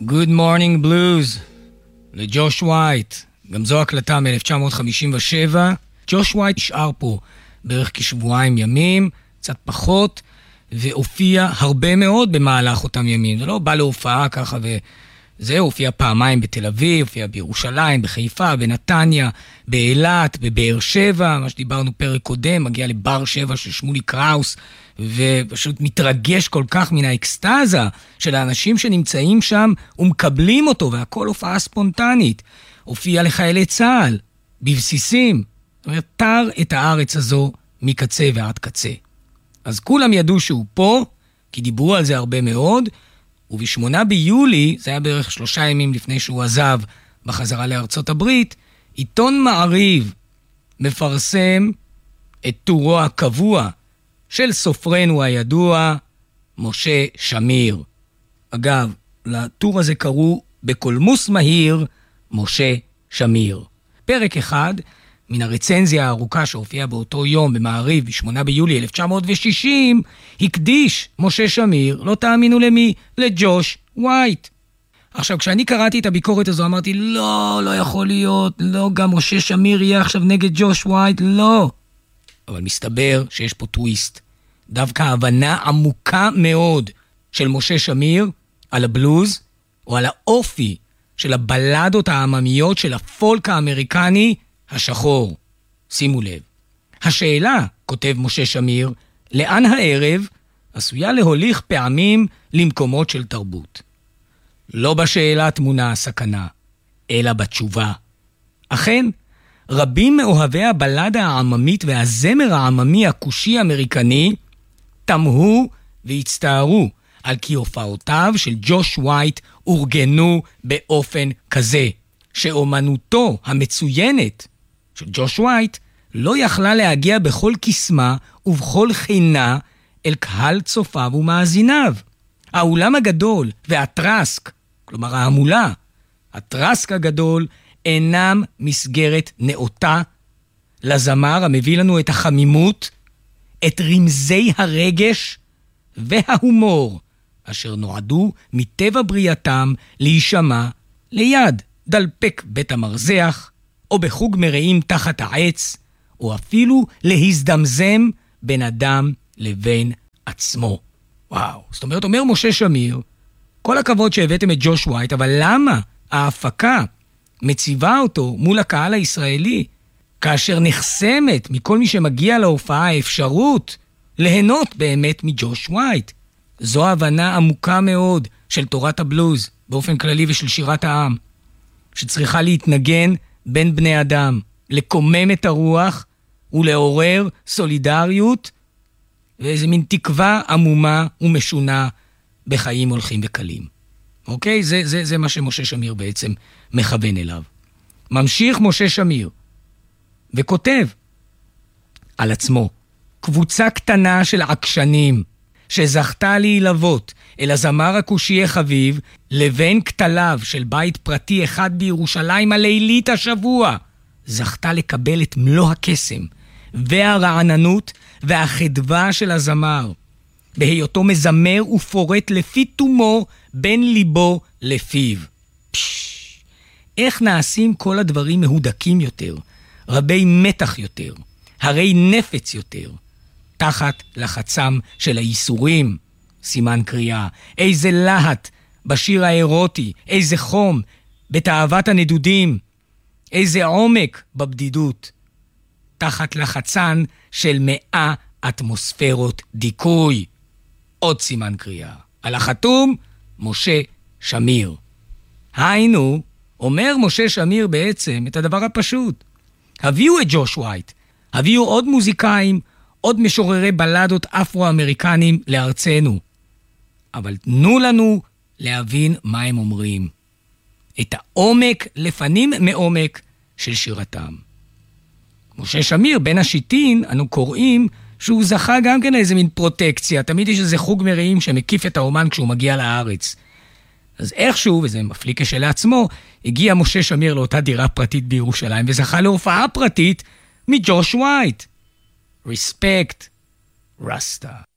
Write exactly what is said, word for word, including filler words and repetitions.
Good Morning Blues לג'וש ווייט. גם זו הקלטה מ-אלף תשע מאות חמישים ושבע. ג'וש ווייט נשאר פה בערך כשבועיים ימים, קצת פחות, והופיע הרבה מאוד במהלך אותם ימים. זה לא בא להופעה ככה וזה, הופיע פעמיים בתל אביב, הופיע בירושלים, בחיפה, בנתניה, באילת, בבאר שבע, מה שדיברנו פרק קודם, מגיע לבר שבע של שמולי קראוס, ופשוט מתרגש כל כך מן האקסטאזה של האנשים שנמצאים שם ומקבלים אותו, והכל הופעה ספונטנית. הופיע לחיילי צה"ל, בבסיסים, זאת אומרת, תר את הארץ הזו מקצה ועד קצה. אז כולם ידעו שהוא פה, כי דיברו על זה הרבה מאוד, ובשמונה ביולי, זה היה בערך שלושה ימים לפני שהוא עזב בחזרה לארצות הברית, עיתון מעריב מפרסם את טורו הקבוע של סופרנו הידוע, משה שמיר. אגב, לטור הזה קראו בקולמוס מהיר, משה שמיר. פרק אחד מן הרצנזיה הארוכה שהופיעה באותו יום במעריב ב-שמונה ביולי אלף תשע מאות ושישים, הקדיש משה שמיר, לא תאמינו למי, לג'וש ווייט. עכשיו, כשאני קראתי את הביקורת הזו, אמרתי, לא, לא יכול להיות, לא, גם משה שמיר יהיה עכשיו נגד ג'וש ווייט, לא. אבל מסתבר שיש פה טוויסט. דווקא הבנה עמוקה מאוד של משה שמיר על הבלוז, או על האופי של הבלדות העממיות של הפולק האמריקני השחור. שימו לב. השאלה, כותב משה שמיר, לאן הערב עשויה להוליך פעמים למקומות של תרבות. לא בשאלה תמונה הסכנה, אלא בתשובה. אכן, רבים מאוהבי הבלדה העממית והזמר העממי הכושי האמריקני תמהו והצטערו על כי הופעותיו של ג'וש ווייט אורגנו באופן כזה, שאומנותו המצוינת של ג'וש ווייט לא יכלה להגיע בכל קסמה ובכל חינה אל קהל צופיו ומאזיניו. האולם הגדול והטרסק, כלומר ההמולה, הטרסק הגדול, אינם מסגרת נאותה לזמר המביא לנו את החמימות, את רמזי הרגש וההומור, אשר נועדו מטבע בריאתם להישמע ליד דלפק בית המרזח, או בחוג מרעים תחת העץ, או אפילו להזדמזם בין אדם לבין עצמו. וואו, זאת אומרת, אומר משה שמיר, כל הכבוד שהבאתם את ג'וש ווייט, אבל למה ההפקה מציבה אותו מול הקהל הישראלי, כאשר נחסמת מכל מי שמגיע להופעה האפשרות ליהנות באמת מג'וש ווייט? זו הבנה עמוקה מאוד של תורת הבלוז, באופן כללי ושל שירת העם, שצריכה להתנגן בין בני אדם, לקומם את הרוח ולעורר סולידריות, ואיזה מין תקווה עמומה ומשונה בחיים הולכים וקלים. אוקיי? זה, זה, זה מה שמשה שמיר בעצם מכוון אליו. ממשיך משה שמיר וכותב על עצמו, קבוצה קטנה של עקשנים שזכתה להילוות אל הזמר הכושי החביב לבין כתליו של בית פרטי אחד בירושלים הלילית השבוע, זכתה לקבל את מלוא הקסם והרעננות והחדווה של הזמר, בהיותו מזמר ופורט לפי תומו בין ליבו לפיו. פש, איך נעשים כל הדברים מהודקים יותר, רבי מתח יותר, הרי נפץ יותר, תחת לחצם של האיסורים, סימן קריאה. איזה להט בשיר האירוטי, איזה חום בתאוות הנדודים, איזה עומק בבדידות, תחת לחצן של מאה אטמוספרות דיכוי. עוד סימן קריאה. על החתום, משה שמיר. היינו, אומר משה שמיר בעצם את הדבר הפשוט. הביאו את ג'וש ווייט, הביאו עוד מוזיקאים, עוד משוררי בלדות אפרו-אמריקנים לארצנו. אבל תנו לנו להבין מה הם אומרים. את העומק לפנים מעומק של שירתם. משה שמיר, בין השיטין, אנו קוראים שהוא זכה גם כן לאיזה מין פרוטקציה. תמיד יש איזה חוג מרעים שמקיף את האומן כשהוא מגיע לארץ. אז איכשהו, וזה מפליק כשלעצמו, הגיע משה שמיר לאותה דירה פרטית בירושלים, וזכה להופעה פרטית מג'וש ווייט. Respect, Rasta.